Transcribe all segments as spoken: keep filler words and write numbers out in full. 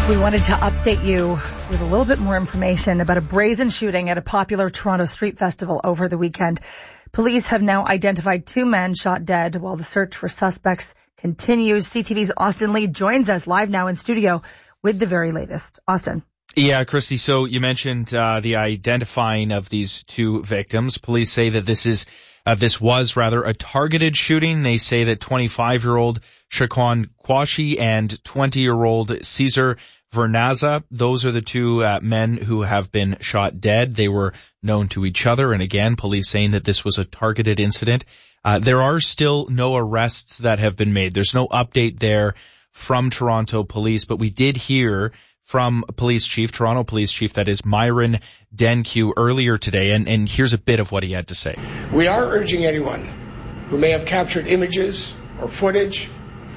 We wanted to update you with a little bit more information about a brazen shooting at a popular Toronto street festival over the weekend. Police have now identified two men shot dead while the search for suspects continues. C T V's Austin Lee joins us live now in studio with the very latest. Austin. Yeah, Christy, so you mentioned uh, the identifying of these two victims. Police say that this is uh, this was rather a targeted shooting. They say that twenty-five-year-old Shaquan Quashi and twenty-year-old Cesar Vernaza, those are the two uh, men who have been shot dead. They were known to each other, and again, police saying that this was a targeted incident. Uh, there are still no arrests that have been made. There's no update there from Toronto Police, but we did hear from Police Chief, Toronto Police Chief, that is Myron Denkew, earlier today, and, and here's a bit of what he had to say. We are urging anyone who may have captured images or footage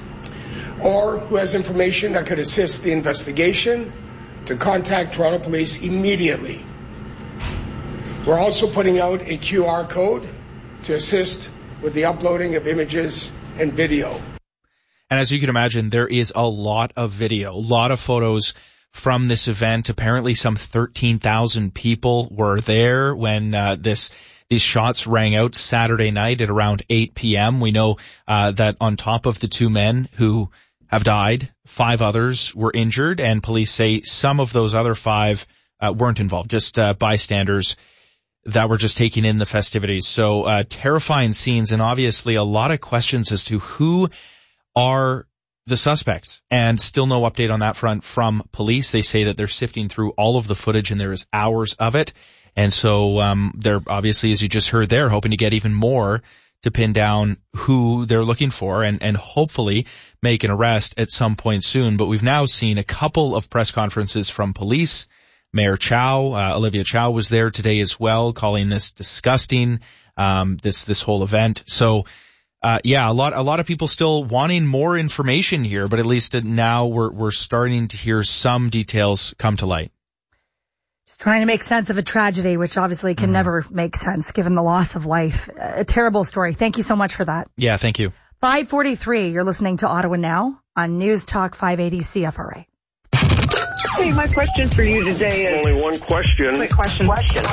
or who has information that could assist the investigation to contact Toronto Police immediately. We're also putting out a Q R code to assist with the uploading of images and video. And as you can imagine, there is a lot of video, a lot of photos from this event. Apparently some thirteen thousand people were there when uh, this these shots rang out Saturday night at around eight p.m. We know uh, that on top of the two men who have died, five others were injured, and police say some of those other five uh, weren't involved, just uh, bystanders that were just taking in the festivities. So uh, terrifying scenes, and obviously a lot of questions as to who are the suspects, and still no update on that front from police. They say that they're sifting through all of the footage, and there is hours of it. And so um, they're obviously, as you just heard there, hoping to get even more to pin down who they're looking for and, and hopefully make an arrest at some point soon. But we've now seen a couple of press conferences from police. Mayor Chow, uh, Olivia Chow was there today as well, calling this disgusting, um, this, this whole event. So, uh, yeah, a lot, a lot of people still wanting more information here, but at least now we're, we're starting to hear some details come to light. Just trying to make sense of a tragedy, which obviously can mm. never make sense given the loss of life. A terrible story. Thank you so much for that. Yeah, thank you. five forty-three, you're listening to Ottawa Now on News Talk five eighty C F R A. Hey, my question for you today is... Only one question. Quick question. Question.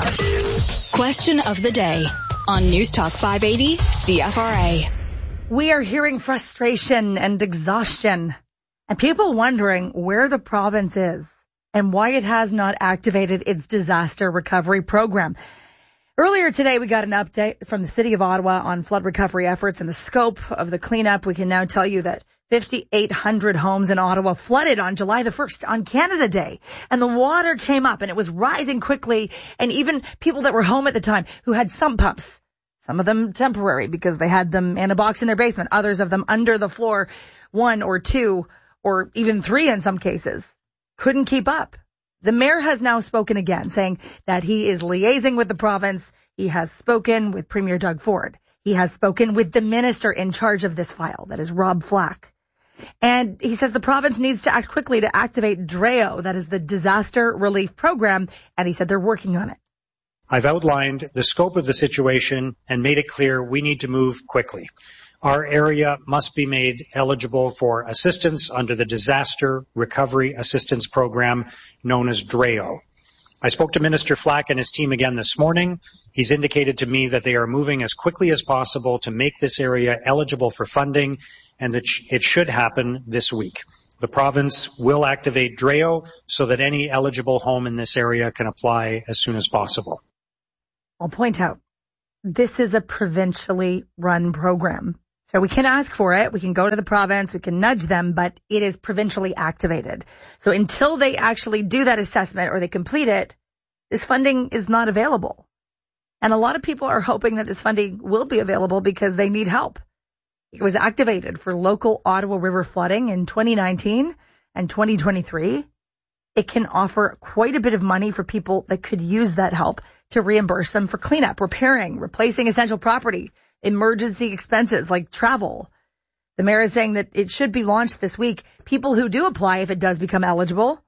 Question of the day on News Talk five eighty C F R A. We are hearing frustration and exhaustion and people wondering where the province is and why it has not activated its disaster recovery program. Earlier today, we got an update from the City of Ottawa on flood recovery efforts and the scope of the cleanup. We can now tell you that fifty-eight hundred homes in Ottawa flooded on July the first, on Canada Day. And the water came up and it was rising quickly. And even people that were home at the time who had sump pumps, some of them temporary because they had them in a box in their basement, others of them under the floor, one or two or even three in some cases, couldn't keep up. The mayor has now spoken again, saying that he is liaising with the province. He has spoken with Premier Doug Ford. He has spoken with the minister in charge of this file, that is Rob Flack. And he says the province needs to act quickly to activate DREO, that is the Disaster Relief Program, and he said they're working on it. I've outlined the scope of the situation and made it clear we need to move quickly. Our area must be made eligible for assistance under the Disaster Recovery Assistance Program known as DREO. I spoke to Minister Flack and his team again this morning. He's indicated to me that they are moving as quickly as possible to make this area eligible for funding, and that it should happen this week. The province will activate DREO so that any eligible home in this area can apply as soon as possible. I'll point out, this is a provincially run program. So we can ask for it, we can go to the province, we can nudge them, but it is provincially activated. So until they actually do that assessment or they complete it, this funding is not available. And a lot of people are hoping that this funding will be available because they need help. It was activated for local Ottawa River flooding in twenty nineteen and twenty twenty-three. It can offer quite a bit of money for people that could use that help to reimburse them for cleanup, repairing, replacing essential property, emergency expenses like travel. The mayor is saying that it should be launched this week. People who do apply, if it does become eligible,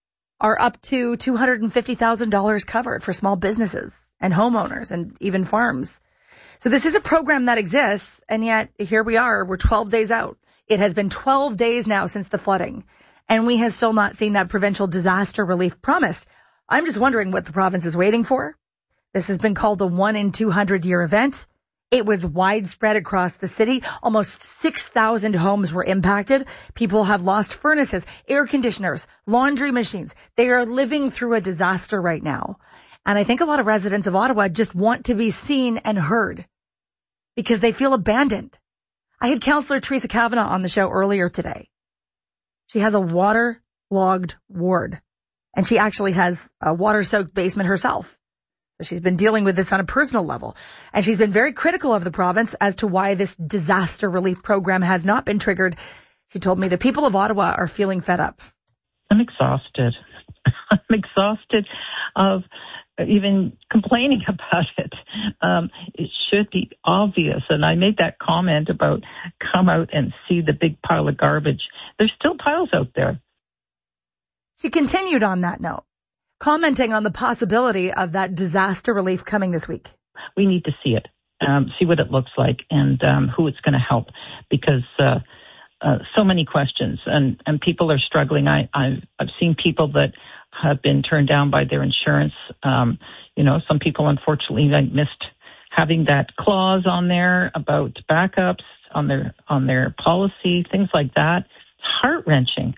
are up to two hundred fifty thousand dollars covered for small businesses and homeowners and even farms. So this is a program that exists, and yet here we are. We're twelve days out. It has been twelve days now since the flooding, And we have still not seen that provincial disaster relief promised. I'm just wondering what the province is waiting for. This has been called the one in two hundred year event. It was widespread across the city. Almost six thousand homes were impacted. People have lost furnaces, air conditioners, laundry machines. They are living through a disaster right now. And I think a lot of residents of Ottawa just want to be seen and heard because they feel abandoned. I had Councillor Teresa Kavanagh on the show earlier today. She has a waterlogged ward, and she actually has a water-soaked basement herself. So she's been dealing with this on a personal level, and she's been very critical of the province as to why this disaster relief program has not been triggered. She told me the people of Ottawa are feeling fed up. I'm exhausted. I'm exhausted of even complaining about it. Um, it should be obvious. And I made that comment about come out and see the big pile of garbage. There's still piles out there. She continued on that note, commenting on the possibility of that disaster relief coming this week. We need to see it, um, see what it looks like and um, who it's going to help because uh, uh, so many questions and, and people are struggling. I, I've, I've seen people that have been turned down by their insurance. Um, you know, some people, unfortunately, like, missed having that clause on there about backups on their on their policy, things like that. It's heart-wrenching.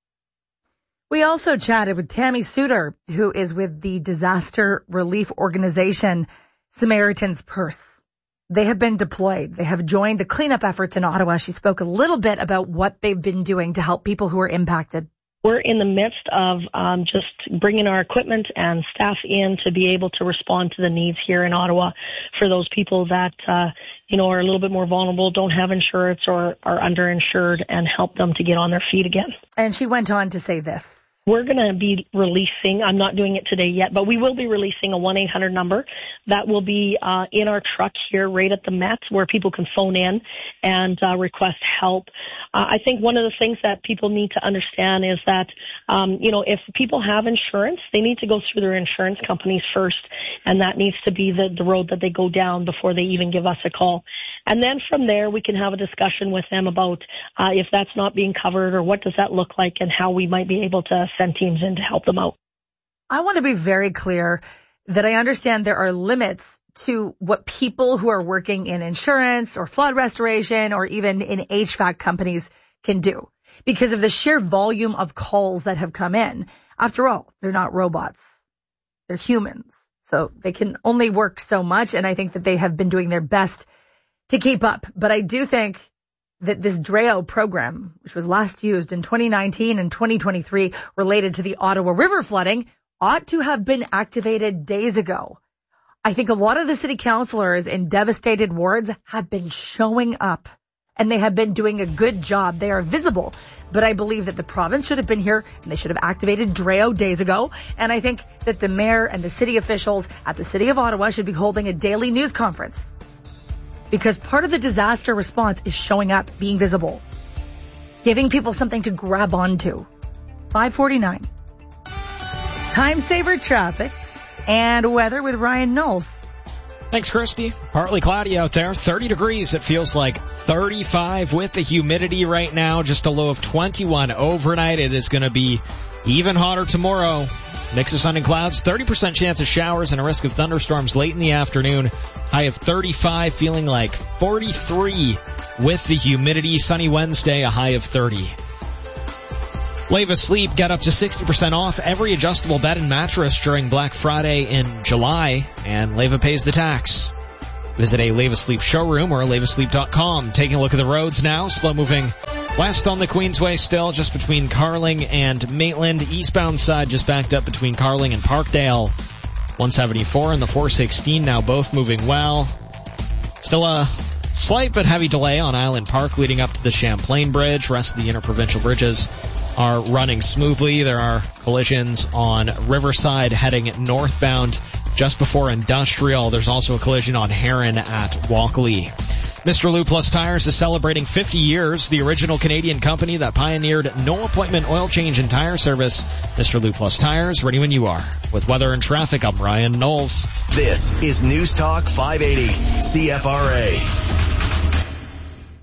We also chatted with Tammy Suter, who is with the disaster relief organization Samaritan's Purse. They have been deployed. They have joined the cleanup efforts in Ottawa. She spoke a little bit about what they've been doing to help people who are impacted. We're in the midst of um, just bringing our equipment and staff in to be able to respond to the needs here in Ottawa for those people that, uh, you know, are a little bit more vulnerable, don't have insurance or are underinsured, and help them to get on their feet again. And she went on to say this. We're going to be releasing, I'm not doing it today yet, but we will be releasing a one eight hundred number that will be uh, in our truck here right at the Met where people can phone in and uh, request help. Uh, I think one of the things that people need to understand is that, um, you know, if people have insurance, they need to go through their insurance companies first, and that needs to be the, the road that they go down before they even give us a call. And then from there, we can have a discussion with them about uh, if that's not being covered or what does that look like and how we might be able to send teams in to help them out. I want to be very clear that I understand there are limits to what people who are working in insurance or flood restoration or even in H V A C companies can do because of the sheer volume of calls that have come in. After all, they're not robots. They're humans. So they can only work so much, and I think that they have been doing their best to keep up. But I do think that this D R E O program, which was last used in twenty nineteen and twenty twenty-three related to the Ottawa River flooding, ought to have been activated days ago. I think a lot of the city councillors in devastated wards have been showing up, and they have been doing a good job. They are visible, but I believe that the province should have been here, and they should have activated D R E O days ago. And I think that the mayor and the city officials at the City of Ottawa should be holding a daily news conference, because part of the disaster response is showing up, being visible, giving people something to grab onto. five forty-nine. Time saver traffic and weather with Ryan Knowles. Thanks, Christy. Partly cloudy out there. thirty degrees. It feels like thirty-five with the humidity right now. Just a low of twenty-one overnight. It is going to be even hotter tomorrow. Mix of sun and clouds, thirty percent chance of showers and a risk of thunderstorms late in the afternoon. High of thirty-five, feeling like forty-three with the humidity. Sunny Wednesday, a high of thirty. Leva Sleep got up to sixty percent off every adjustable bed and mattress during Black Friday in July, and Leva pays the tax. Visit a Leva Sleep showroom or leva sleep dot com. Taking a look at the roads now. Slow moving west on the Queensway still, just between Carling and Maitland. Eastbound side just backed up between Carling and Parkdale. one seventy-four and the four sixteen now both moving well. Still a slight but heavy delay on Island Park leading up to the Champlain Bridge. Rest of the interprovincial bridges are running smoothly. There are collisions on Riverside heading northbound just before Industrial. There's also a collision on Heron at Walkley. Mister Lou Plus Tires is celebrating fifty years, the original Canadian company that pioneered no-appointment oil change and tire service. Mister Lou Plus Tires, ready when you are. With weather and traffic, I'm Ryan Knowles. This is News Talk five eighty, C F R A.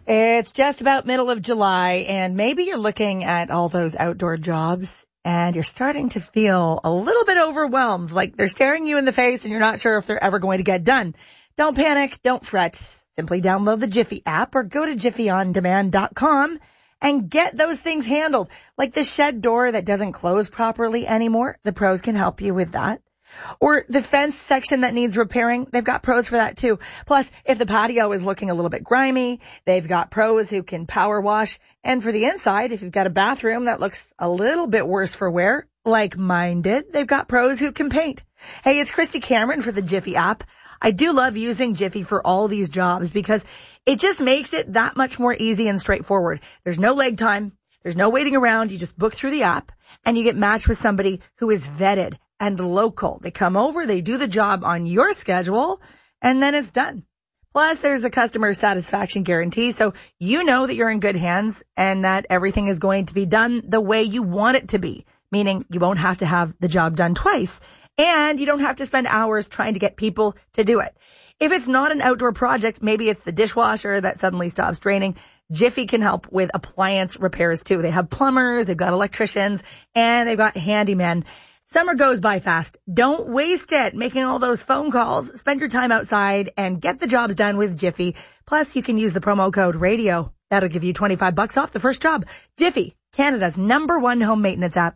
It's just about middle of July, and maybe you're looking at all those outdoor jobs and you're starting to feel a little bit overwhelmed, like they're staring you in the face and you're not sure if they're ever going to get done. Don't panic. Don't fret. Simply download the Jiffy app or go to jiffy on demand dot com and get those things handled. Like the shed door that doesn't close properly anymore. The pros can help you with that. Or the fence section that needs repairing, they've got pros for that too. Plus, if the patio is looking a little bit grimy, they've got pros who can power wash. And for the inside, if you've got a bathroom that looks a little bit worse for wear, like mine did, they've got pros who can paint. Hey, it's Christy Cameron for the Jiffy app. I do love using Jiffy for all these jobs because it just makes it that much more easy and straightforward. There's no lag time. There's no waiting around. You just book through the app and you get matched with somebody who is vetted and local. They come over, they do the job on your schedule, and then it's done. Plus, there's a customer satisfaction guarantee, so you know that you're in good hands and that everything is going to be done the way you want it to be, meaning you won't have to have the job done twice, and you don't have to spend hours trying to get people to do it. If it's not an outdoor project, maybe it's the dishwasher that suddenly stops draining, Jiffy can help with appliance repairs too. They have plumbers, they've got electricians, and they've got handymen. Summer goes by fast. Don't waste it making all those phone calls. Spend your time outside and get the jobs done with Jiffy. Plus, you can use the promo code RADIO. That'll give you twenty-five bucks off the first job. Jiffy, Canada's number one home maintenance app.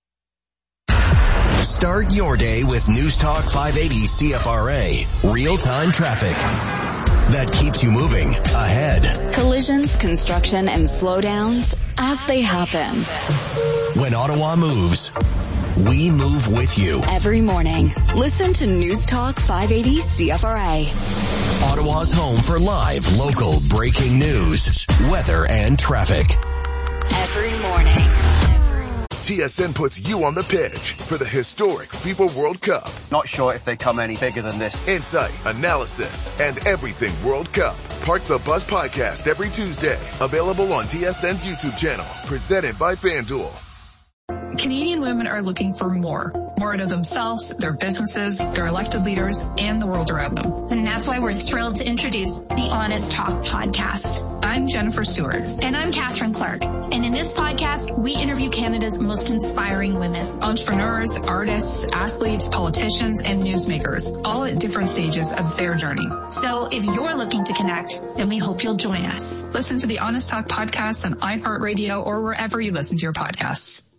Start your day with News Talk five eighty C F R A. Real-time traffic that keeps you moving ahead. Collisions, construction, and slowdowns as they happen. When Ottawa moves, we move with you. Every morning, listen to News Talk five eighty C F R A. Ottawa's home for live, local breaking news, weather, and traffic. Every morning. T S N puts you on the pitch for the historic FIFA World Cup. Not sure if they come any bigger than this. Insight, analysis, and everything World Cup. Park the Bus podcast every Tuesday. Available on T S N's YouTube channel. Presented by FanDuel. Canadian women are looking for more. More out of themselves, their businesses, their elected leaders, and the world around them. And that's why we're thrilled to introduce the Honest Talk podcast. I'm Jennifer Stewart. And I'm Catherine Clark. And in this podcast, we interview Canada's most inspiring women. Entrepreneurs, artists, athletes, politicians, and newsmakers, all at different stages of their journey. So if you're looking to connect, then we hope you'll join us. Listen to the Honest Talk podcast on iHeartRadio or wherever you listen to your podcasts.